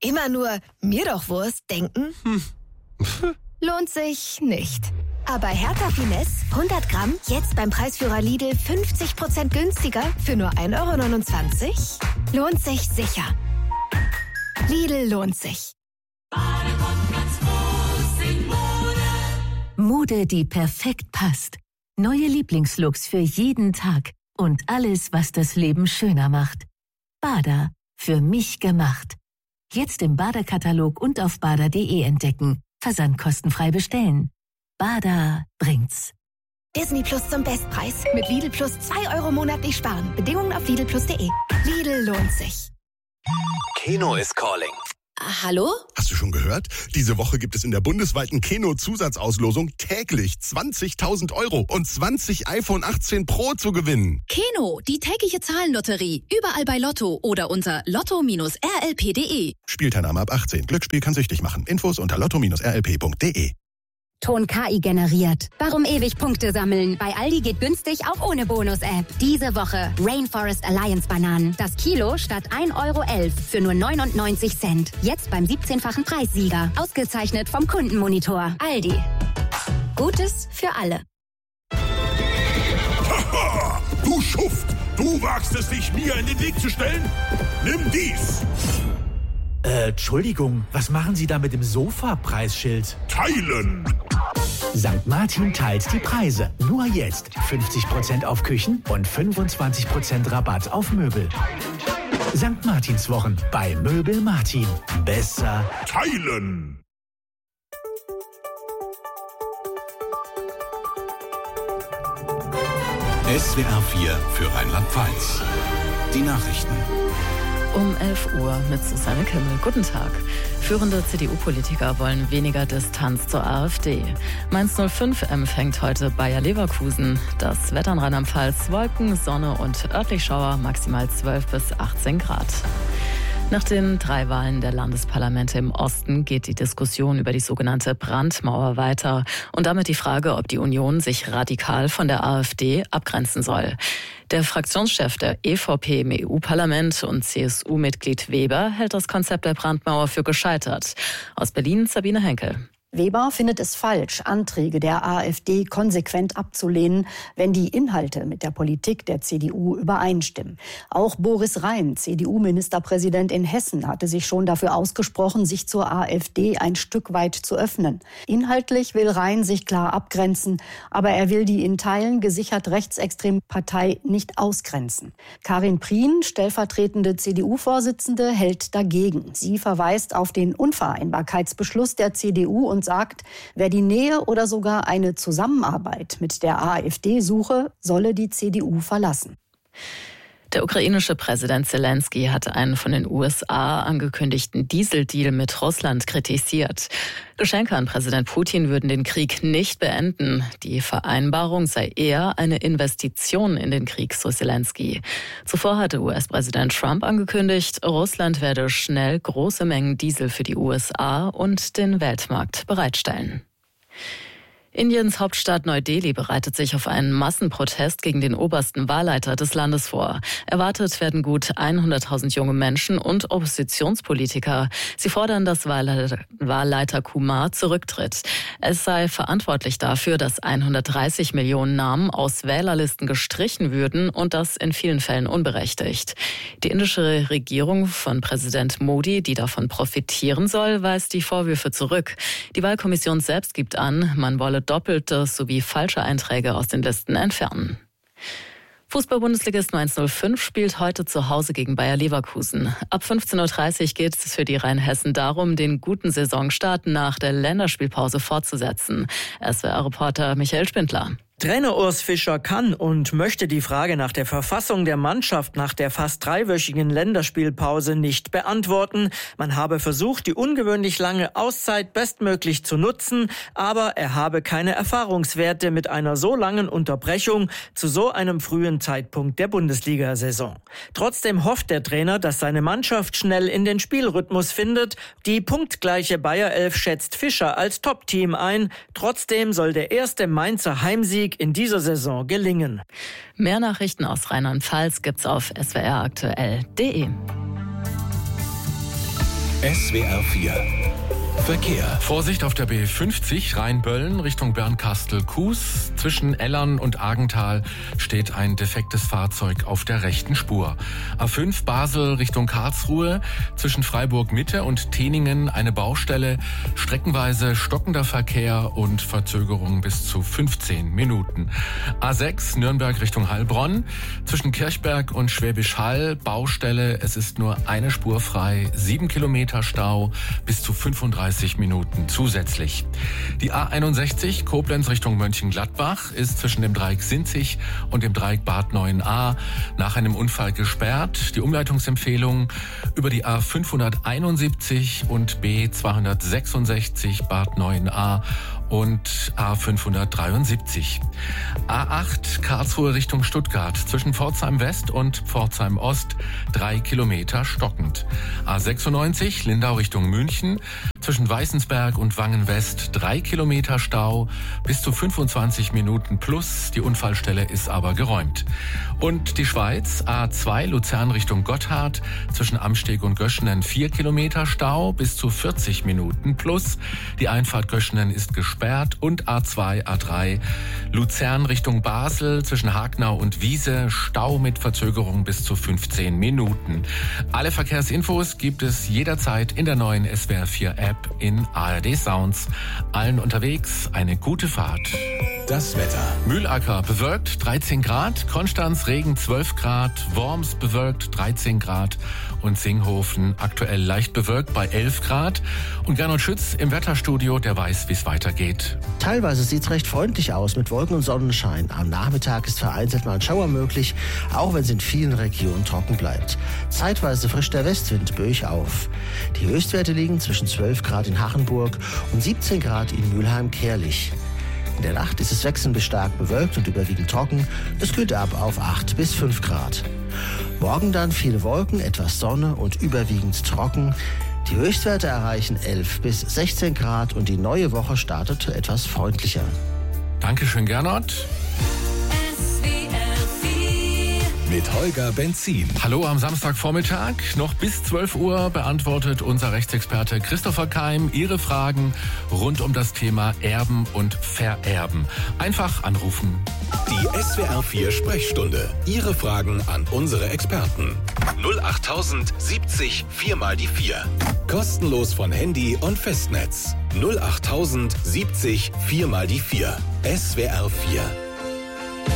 immer nur mir doch Wurst denken? Lohnt sich nicht. Aber Hertha Finesse 100 Gramm jetzt beim Preisführer Lidl 50% günstiger für nur 1,29 €? Lohnt sich sicher. Lidl lohnt sich. Mode, die perfekt passt. Neue Lieblingslooks für jeden Tag. Und alles, was das Leben schöner macht. Bada, für mich gemacht. Jetzt im Bada-Katalog und auf bada.de entdecken. Versand kostenfrei bestellen. Bada bringt's. Disney Plus zum Bestpreis. Mit Lidl Plus 2 € monatlich sparen. Bedingungen auf lidlplus.de. Lidl lohnt sich. Keno is calling. Hallo? Hast du schon gehört? Diese Woche gibt es in der bundesweiten Keno-Zusatzauslosung täglich 20.000 € und 20 iPhone 18 Pro zu gewinnen. Keno, die tägliche Zahlenlotterie. Überall bei Lotto oder unter lotto-rlp.de. Spielteilnahme ab 18. Glücksspiel kann süchtig machen. Infos unter lotto-rlp.de. Ton KI generiert. Warum ewig Punkte sammeln? Bei Aldi geht günstig auch ohne Bonus-App. Diese Woche Rainforest Alliance Bananen. Das Kilo statt 1,11 € für nur 99 Cent. Jetzt beim 17-fachen Preissieger. Ausgezeichnet vom Kundenmonitor. Aldi. Gutes für alle. Haha, du Schuft! Du wagst es, dich mir in den Weg zu stellen? Nimm dies! Entschuldigung, was machen Sie da mit dem Sofa-Preisschild? Teilen! St. Martin teilt die Preise. Nur jetzt 50% auf Küchen und 25% Rabatt auf Möbel. St. Martinswochen bei Möbel Martin. Besser teilen! SWR 4 für Rheinland-Pfalz. Die Nachrichten. Um 11 Uhr mit Susanne Kimmel. Guten Tag. Führende CDU-Politiker wollen weniger Distanz zur AfD. Mainz 05 empfängt heute Bayer Leverkusen. Das Wetter in Rheinland-Pfalz: Wolken, Sonne und örtlich Schauer, maximal 12 bis 18 Grad. Nach den 3 Wahlen der Landesparlamente im Osten geht die Diskussion über die sogenannte Brandmauer weiter und damit die Frage, ob die Union sich radikal von der AfD abgrenzen soll. Der Fraktionschef der EVP im EU-Parlament und CSU-Mitglied Weber hält das Konzept der Brandmauer für gescheitert. Aus Berlin Sabine Henkel. Weber findet es falsch, Anträge der AfD konsequent abzulehnen, wenn die Inhalte mit der Politik der CDU übereinstimmen. Auch Boris Rhein, CDU-Ministerpräsident in Hessen, hatte sich schon dafür ausgesprochen, sich zur AfD ein Stück weit zu öffnen. Inhaltlich will Rhein sich klar abgrenzen, aber er will die in Teilen gesichert rechtsextreme Partei nicht ausgrenzen. Karin Prien, stellvertretende CDU-Vorsitzende, hält dagegen. Sie verweist auf den Unvereinbarkeitsbeschluss der CDU und sagt, wer die Nähe oder sogar eine Zusammenarbeit mit der AfD suche, solle die CDU verlassen. Der ukrainische Präsident Zelensky hat einen von den USA angekündigten Dieseldeal mit Russland kritisiert. Geschenke an Präsident Putin würden den Krieg nicht beenden. Die Vereinbarung sei eher eine Investition in den Krieg, so Zelensky. Zuvor hatte US-Präsident Trump angekündigt, Russland werde schnell große Mengen Diesel für die USA und den Weltmarkt bereitstellen. Indiens Hauptstadt Neu-Delhi bereitet sich auf einen Massenprotest gegen den obersten Wahlleiter des Landes vor. Erwartet werden gut 100.000 junge Menschen und Oppositionspolitiker. Sie fordern, dass Wahlleiter Kumar zurücktritt. Es sei verantwortlich dafür, dass 130 Millionen Namen aus Wählerlisten gestrichen würden und das in vielen Fällen unberechtigt. Die indische Regierung von Präsident Modi, die davon profitieren soll, weist die Vorwürfe zurück. Die Wahlkommission selbst gibt an, man wolle doppelte sowie falsche Einträge aus den Listen entfernen. Fußball-Bundesligist Mainz 05 spielt heute zu Hause gegen Bayer Leverkusen. Ab 15:30 Uhr geht es für die Rheinhessen darum, den guten Saisonstart nach der Länderspielpause fortzusetzen. SWR-Reporter Michael Spindler. Trainer Urs Fischer kann und möchte die Frage nach der Verfassung der Mannschaft nach der fast 3-wöchigen Länderspielpause nicht beantworten. Man habe versucht, die ungewöhnlich lange Auszeit bestmöglich zu nutzen, aber er habe keine Erfahrungswerte mit einer so langen Unterbrechung zu so einem frühen Zeitpunkt der Bundesliga-Saison. Trotzdem hofft der Trainer, dass seine Mannschaft schnell in den Spielrhythmus findet. Die punktgleiche Bayer 11 schätzt Fischer als Top-Team ein. Trotzdem soll der erste Mainzer Heimsieg in dieser Saison gelingen. Mehr Nachrichten aus Rheinland-Pfalz gibt's auf swraktuell.de. SWR 4 Verkehr. Vorsicht auf der B50 Rheinböllen Richtung Bernkastel-Kues. Zwischen Ellern und Argental steht ein defektes Fahrzeug auf der rechten Spur. A5 Basel Richtung Karlsruhe. Zwischen Freiburg-Mitte und Teningen eine Baustelle. Streckenweise stockender Verkehr und Verzögerung bis zu 15 Minuten. A6 Nürnberg Richtung Heilbronn. Zwischen Kirchberg und Schwäbisch Hall Baustelle. Es ist nur eine Spur frei. 7 Kilometer Stau bis zu 35 Minuten zusätzlich. Die A61 Koblenz Richtung Mönchengladbach ist zwischen dem Dreieck Sinzig und dem Dreieck Bad 9a nach einem Unfall gesperrt. Die Umleitungsempfehlung über die A571 und B266 Bad 9a und A573. A8 Karlsruhe Richtung Stuttgart zwischen Pforzheim West und Pforzheim Ost 3 Kilometer stockend. A96 Lindau Richtung München zwischen Weißensberg und Wangen West 3 Kilometer Stau bis zu 25 Minuten plus. Die Unfallstelle ist aber geräumt. Und die Schweiz A2 Luzern Richtung Gotthard zwischen Amsteg und Göschenen 4 Kilometer Stau bis zu 40 Minuten plus. Die Einfahrt Göschenen ist gesperrt. Und A2, A3 Luzern Richtung Basel zwischen Hagnau und Wiese Stau mit Verzögerung bis zu 15 Minuten. Alle Verkehrsinfos gibt es jederzeit in der neuen SWR 4 App in ARD Sounds. Allen unterwegs eine gute Fahrt. Das Wetter. Mühlacker bewölkt 13 Grad, Konstanz Regen 12 Grad, Worms bewölkt 13 Grad und Singhofen aktuell leicht bewölkt bei 11 Grad. Und Gernot Schütz im Wetterstudio, der weiß, wie es weitergeht. Teilweise sieht es recht freundlich aus mit Wolken und Sonnenschein. Am Nachmittag ist vereinzelt mal ein Schauer möglich, auch wenn es in vielen Regionen trocken bleibt. Zeitweise frischt der Westwind böig auf. Die Höchstwerte liegen zwischen 12 Grad in Hachenburg und 17 Grad in Mülheim-Kärlich. In der Nacht ist es wechselnd bis stark bewölkt und überwiegend trocken. Es kühlt ab auf 8 bis 5 Grad. Morgen dann viele Wolken, etwas Sonne und überwiegend trocken. Die Höchstwerte erreichen 11 bis 16 Grad und die neue Woche startet etwas freundlicher. Dankeschön, Gernot. Mit Holger Benzin. Hallo am Samstagvormittag. Noch bis 12 Uhr beantwortet unser Rechtsexperte Christopher Keim Ihre Fragen rund um das Thema Erben und Vererben. Einfach anrufen. Die SWR 4 Sprechstunde. Ihre Fragen an unsere Experten. 08000 70 4 mal die 4. Kostenlos von Handy und Festnetz. 08000 70 4 mal die 4. SWR 4.